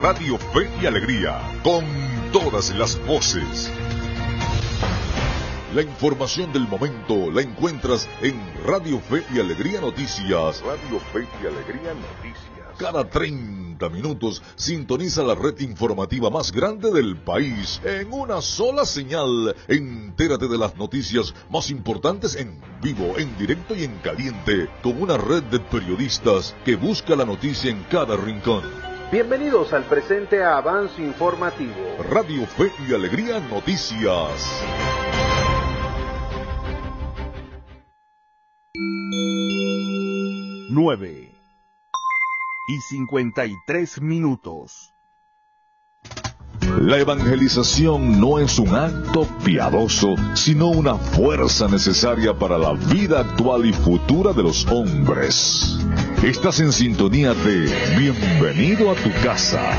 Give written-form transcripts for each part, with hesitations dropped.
Radio Fe y Alegría, con todas las voces. La información del momento la encuentras en Radio Fe y Alegría Noticias. Radio Fe y Alegría Noticias. Cada 30 minutos sintoniza la red informativa más grande del país en una sola señal. Entérate de las noticias más importantes en vivo, en directo y en caliente, con una red de periodistas que busca la noticia en cada rincón. Bienvenidos al presente avance informativo. Radio Fe y Alegría Noticias. Nueve y 53 minutos. La evangelización no es un acto piadoso, sino una fuerza necesaria para la vida actual y futura de los hombres. Estás en sintonía de Bienvenido a tu casa.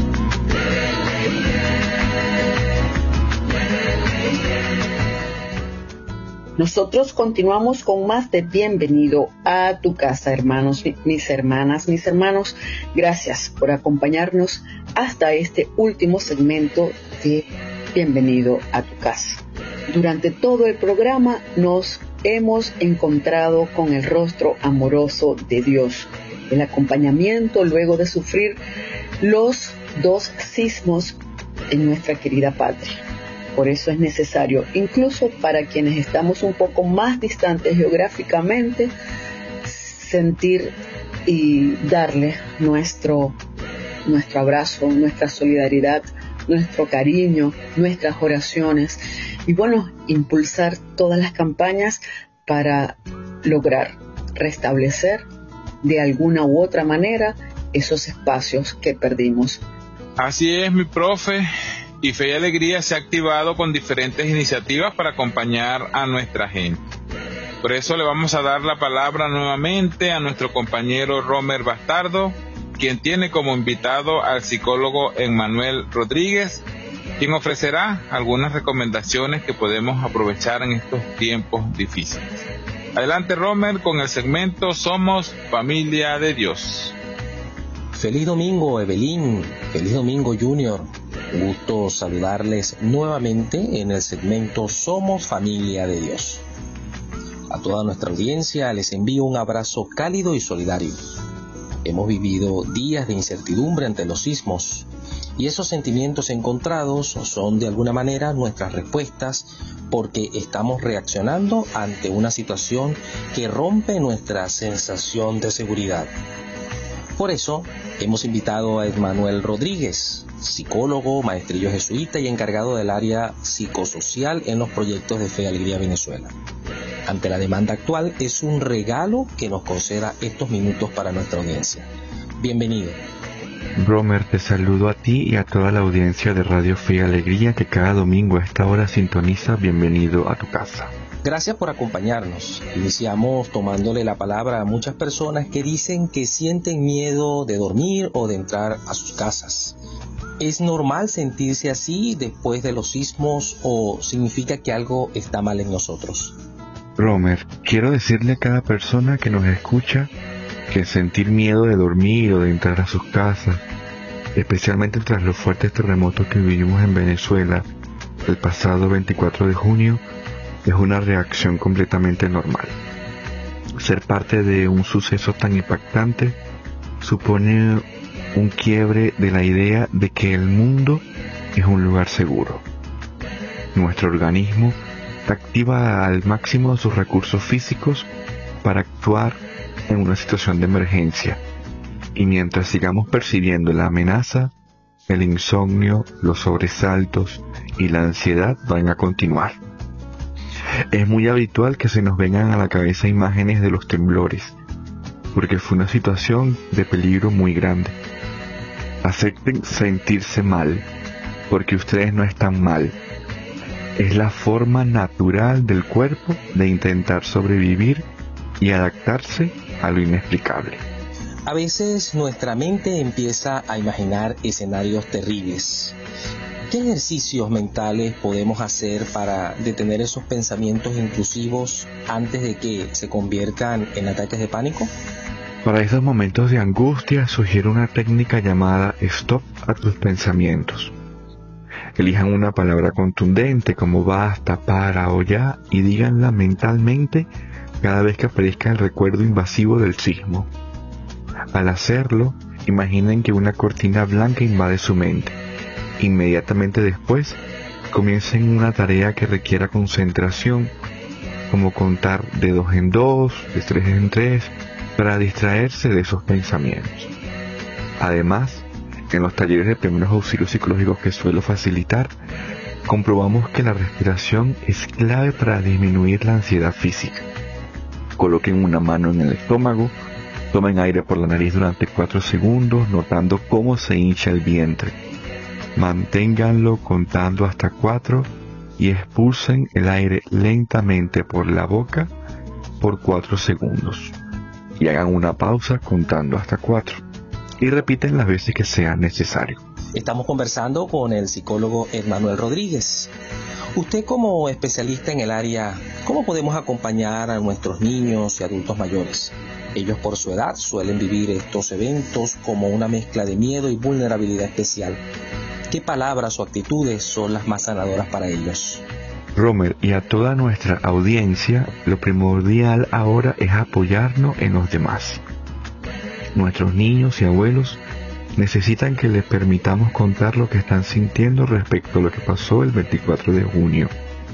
Nosotros continuamos con más de Bienvenido a tu casa, hermanos, mis hermanas, mis hermanos. Gracias por acompañarnos hasta este último segmento de Bienvenido a tu casa. Durante todo el programa nos hemos encontrado con el rostro amoroso de Dios, el acompañamiento luego de sufrir los 2 sismos en nuestra querida patria. Por eso es necesario, incluso para quienes estamos un poco más distantes geográficamente, sentir y darle nuestro abrazo, nuestra solidaridad, nuestro cariño, nuestras oraciones y bueno, impulsar todas las campañas para lograr restablecer de alguna u otra manera esos espacios que perdimos. Así es, mi profe. Y Fe y Alegría se ha activado con diferentes iniciativas para acompañar a nuestra gente. Por eso le vamos a dar la palabra nuevamente a nuestro compañero Romer Bastardo, quien tiene como invitado al psicólogo Emmanuel Rodríguez, quien ofrecerá algunas recomendaciones que podemos aprovechar en estos tiempos difíciles. Adelante, Romer, con el segmento Somos Familia de Dios. Feliz domingo, Evelyn. Feliz domingo, Junior. Gusto saludarles nuevamente en el segmento Somos Familia de Dios. A toda nuestra audiencia les envío un abrazo cálido y solidario. Hemos vivido días de incertidumbre ante los sismos y esos sentimientos encontrados son de alguna manera nuestras respuestas porque estamos reaccionando ante una situación que rompe nuestra sensación de seguridad. Por eso hemos invitado a Emmanuel Rodríguez, psicólogo, maestrillo jesuita y encargado del área psicosocial en los proyectos de Fe y Alegría Venezuela. Ante la demanda actual, es un regalo que nos conceda estos minutos para nuestra audiencia. Bienvenido. Romer, te saludo a ti y a toda la audiencia de Radio Fe y Alegría que cada domingo a esta hora sintoniza Bienvenido a tu casa. Gracias por acompañarnos. Iniciamos tomándole la palabra a muchas personas que dicen que sienten miedo de dormir o de entrar a sus casas. ¿Es normal sentirse así después de los sismos o significa que algo está mal en nosotros? Romer, quiero decirle a cada persona que nos escucha que sentir miedo de dormir o de entrar a sus casas, especialmente tras los fuertes terremotos que vivimos en Venezuela el pasado 24 de junio, es una reacción completamente normal. Ser parte de un suceso tan impactante supone un quiebre de la idea de que el mundo es un lugar seguro. Nuestro organismo activa al máximo sus recursos físicos para actuar en una situación de emergencia. Y mientras sigamos percibiendo la amenaza, el insomnio, los sobresaltos y la ansiedad van a continuar. Es muy habitual que se nos vengan a la cabeza imágenes de los temblores, porque fue una situación de peligro muy grande. Acepten sentirse mal, porque ustedes no están mal. Es la forma natural del cuerpo de intentar sobrevivir y adaptarse a lo inexplicable. A veces nuestra mente empieza a imaginar escenarios terribles. ¿Qué ejercicios mentales podemos hacer para detener esos pensamientos intrusivos antes de que se conviertan en ataques de pánico? Para estos momentos de angustia sugiero una técnica llamada Stop a tus pensamientos. Elijan una palabra contundente como basta, para o ya y díganla mentalmente cada vez que aparezca el recuerdo invasivo del sismo. Al hacerlo, imaginen que una cortina blanca invade su mente. Inmediatamente después, comiencen una tarea que requiera concentración, como contar de 2 en 2, de 3 en 3, para distraerse de esos pensamientos. Además, en los talleres de primeros auxilios psicológicos que suelo facilitar, comprobamos que la respiración es clave para disminuir la ansiedad física. Coloquen una mano en el estómago, tomen aire por la nariz durante 4 segundos, notando cómo se hincha el vientre. Manténganlo contando hasta 4 y expulsen el aire lentamente por la boca por 4 segundos. Y hagan una pausa contando hasta 4. Y repiten las veces que sea necesario. Estamos conversando con el psicólogo Emmanuel Rodríguez. Usted, como especialista en el área, ¿cómo podemos acompañar a nuestros niños y adultos mayores? Ellos, por su edad, suelen vivir estos eventos como una mezcla de miedo y vulnerabilidad especial. ¿Qué palabras o actitudes son las más sanadoras para ellos? Romer, y a toda nuestra audiencia, lo primordial ahora es apoyarnos en los demás. Nuestros niños y abuelos necesitan que les permitamos contar lo que están sintiendo respecto a lo que pasó el 24 de junio.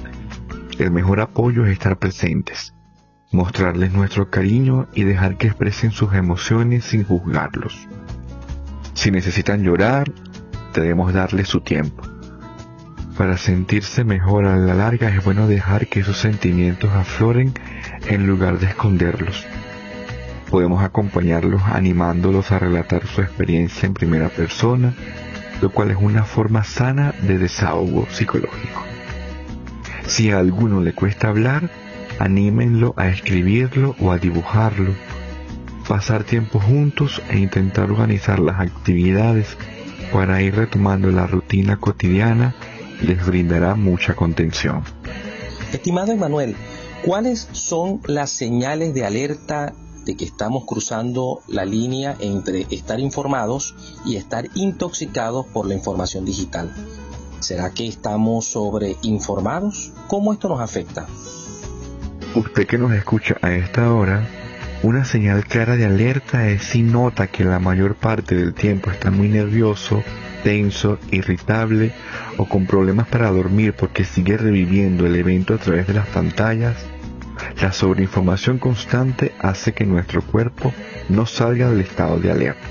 El mejor apoyo es estar presentes, mostrarles nuestro cariño y dejar que expresen sus emociones sin juzgarlos. Si necesitan llorar, debemos darles su tiempo. Para sentirse mejor a la larga es bueno dejar que esos sentimientos afloren en lugar de esconderlos. Podemos acompañarlos animándolos a relatar su experiencia en primera persona, lo cual es una forma sana de desahogo psicológico. Si a alguno le cuesta hablar, anímenlo a escribirlo o a dibujarlo. Pasar tiempo juntos e intentar organizar las actividades para ir retomando la rutina cotidiana les brindará mucha contención. Estimado Emmanuel, ¿cuáles son las señales de alerta de que estamos cruzando la línea entre estar informados y estar intoxicados por la información digital? ¿Será que estamos sobreinformados? ¿Cómo esto nos afecta? Usted que nos escucha a esta hora, una señal clara de alerta es si nota que la mayor parte del tiempo está muy nervioso, tenso, irritable o con problemas para dormir porque sigue reviviendo el evento a través de las pantallas. La sobreinformación constante hace que nuestro cuerpo no salga del estado de alerta.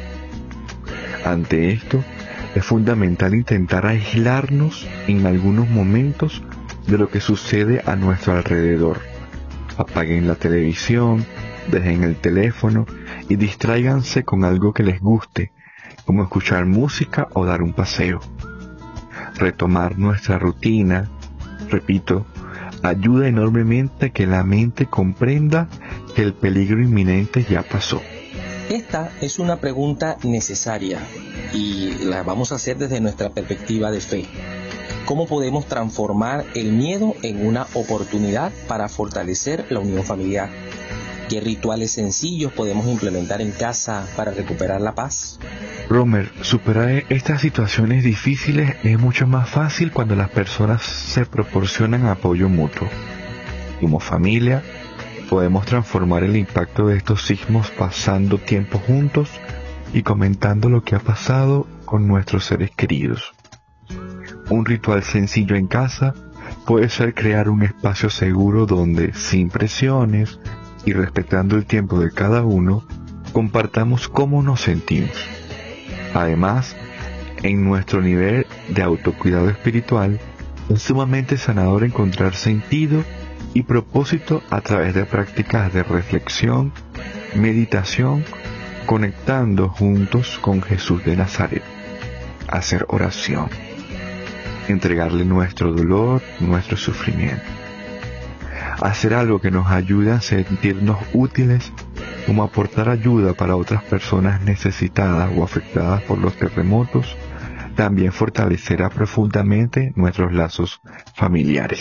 Ante esto, es fundamental intentar aislarnos en algunos momentos de lo que sucede a nuestro alrededor. Apaguen la televisión, dejen el teléfono y distráiganse con algo que les guste, como escuchar música o dar un paseo. Retomar nuestra rutina, repito, ayuda enormemente a que la mente comprenda que el peligro inminente ya pasó. Esta es una pregunta necesaria y la vamos a hacer desde nuestra perspectiva de fe. ¿Cómo podemos transformar el miedo en una oportunidad para fortalecer la unión familiar? ¿Qué rituales sencillos podemos implementar en casa para recuperar la paz? Romer, superar estas situaciones difíciles es mucho más fácil cuando las personas se proporcionan apoyo mutuo. Como familia, podemos transformar el impacto de estos sismos pasando tiempo juntos y comentando lo que ha pasado con nuestros seres queridos. Un ritual sencillo en casa puede ser crear un espacio seguro donde, sin presiones y respetando el tiempo de cada uno, compartamos cómo nos sentimos. Además, en nuestro nivel de autocuidado espiritual, es sumamente sanador encontrar sentido y propósito a través de prácticas de reflexión, meditación, conectando juntos con Jesús de Nazaret, hacer oración, entregarle nuestro dolor, nuestro sufrimiento, hacer algo que nos ayude a sentirnos útiles, como aportar ayuda para otras personas necesitadas o afectadas por los terremotos, también fortalecerá profundamente nuestros lazos familiares.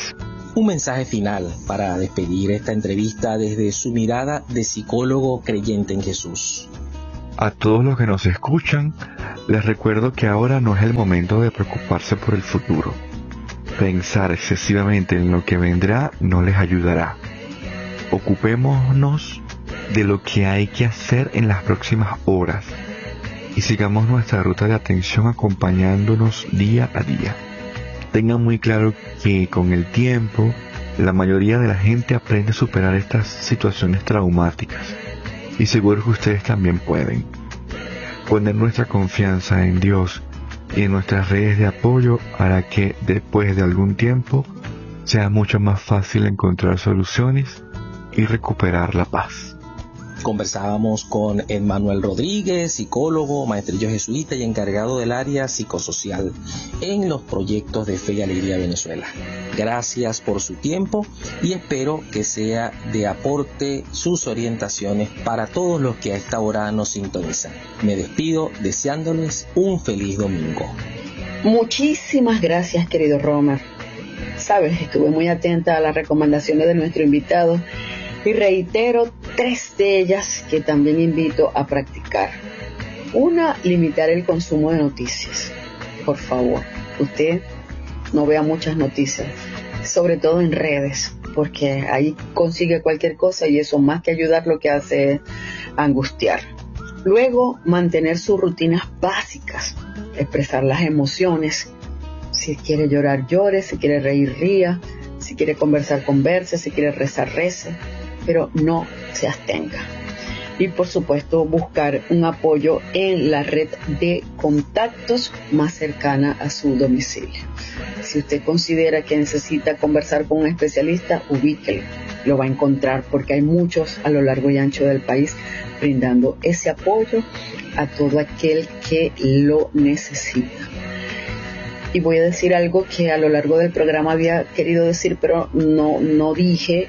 un mensaje final para despedir esta entrevista desde su mirada de psicólogo creyente en Jesús. A todos los que nos escuchan, les recuerdo que ahora no es el momento de preocuparse por el futuro. Pensar excesivamente en lo que vendrá no les ayudará. Ocupémonos de lo que hay que hacer en las próximas horas y sigamos nuestra ruta de atención acompañándonos día a día. Tengan muy claro que con el tiempo la mayoría de la gente aprende a superar estas situaciones traumáticas y seguro que ustedes también pueden. Poner nuestra confianza en Dios y en nuestras redes de apoyo hará que después de algún tiempo sea mucho más fácil encontrar soluciones y recuperar la paz. Conversábamos con Emmanuel Rodríguez, psicólogo, maestrillo jesuita y encargado del área psicosocial en los proyectos de Fe y Alegría Venezuela. Gracias por su tiempo y espero que sea de aporte sus orientaciones para todos los que a esta hora nos sintonizan. Me despido deseándoles un feliz domingo. Muchísimas gracias, querido Romer. Sabes, estuve muy atenta a las recomendaciones de nuestro invitado y reitero 3 de ellas que también invito a practicar. 1, limitar el consumo de noticias. Por favor, usted no vea muchas noticias, sobre todo en redes, porque ahí consigue cualquier cosa y eso más que ayudar lo que hace es angustiar. Luego, mantener sus rutinas básicas, expresar las emociones. Si quiere llorar, llore, si quiere reír, ría, si quiere conversar, converse, si quiere rezar, rece, pero no se abstenga. Y por supuesto buscar un apoyo en la red de contactos más cercana a su domicilio. Si usted considera que necesita conversar con un especialista, ubíquelo, lo va a encontrar porque hay muchos a lo largo y ancho del país brindando ese apoyo a todo aquel que lo necesita. Y voy a decir algo que a lo largo del programa había querido decir, pero no dije,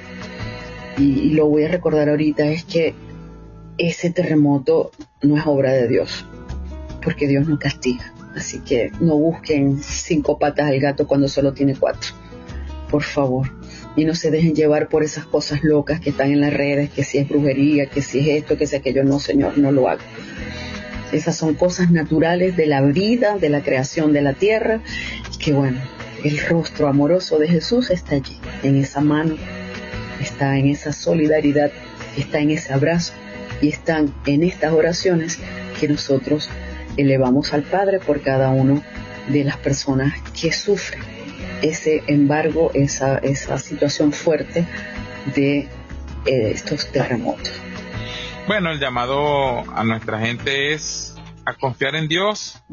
y lo voy a recordar ahorita, es que ese terremoto no es obra de Dios, porque Dios no castiga. Así que no busquen 5 patas al gato cuando solo tiene 4, por favor. Y no se dejen llevar por esas cosas locas que están en las redes, que si es brujería, que si es esto, que si aquello. No, Señor, no lo haga. Esas son cosas naturales de la vida, de la creación de la tierra, y que bueno, el rostro amoroso de Jesús está allí, en esa mano, está en esa solidaridad, está en ese abrazo, y están en estas oraciones que nosotros elevamos al Padre por cada una de las personas que sufren ese embargo, esa situación fuerte de estos terremotos. Bueno, el llamado a nuestra gente es a confiar en Dios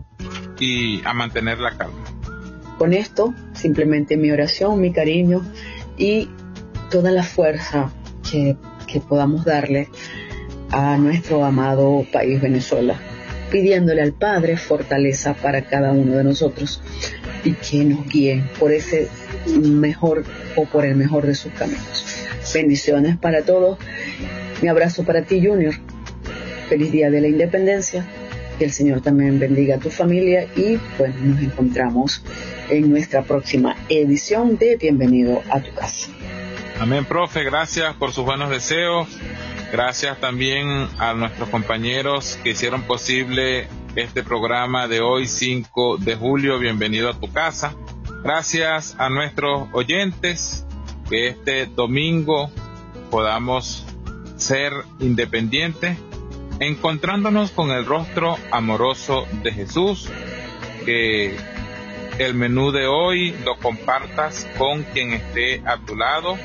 y a mantener la calma. Con esto, simplemente mi oración, mi cariño y toda la fuerza que podamos darle a nuestro amado país Venezuela, pidiéndole al Padre fortaleza para cada uno de nosotros y que nos guíe por ese mejor o por el mejor de sus caminos. Bendiciones para todos. Mi abrazo para ti, Junior. Feliz Día de la Independencia. Que el Señor también bendiga a tu familia y bueno, nos encontramos en nuestra próxima edición de Bienvenido a tu casa. Amén, profe. Gracias por sus buenos deseos. Gracias también a nuestros compañeros que hicieron posible este programa de hoy, 5 de julio. Bienvenido a tu casa. Gracias a nuestros oyentes, que este domingo podamos ser independientes, encontrándonos con el rostro amoroso de Jesús. Que el menú de hoy lo compartas con quien esté a tu lado.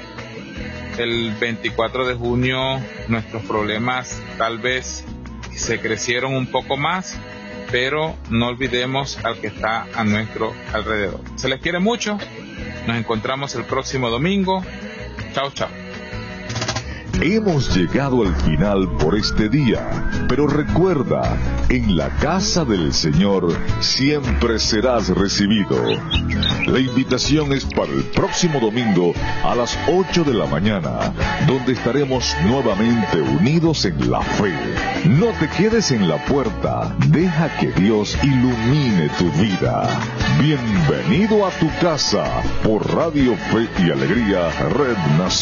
El 24 de junio nuestros problemas tal vez se crecieron un poco más, pero no olvidemos al que está a nuestro alrededor. Se les quiere mucho. Nos encontramos el próximo domingo. Chao, chao. Hemos llegado al final por este día, pero recuerda, en la casa del Señor siempre serás recibido. La invitación es para el próximo domingo a las 8 de la mañana, donde estaremos nuevamente unidos en la fe. No te quedes en la puerta, deja que Dios ilumine tu vida. Bienvenido a tu casa por Radio Fe y Alegría, Red Nacional.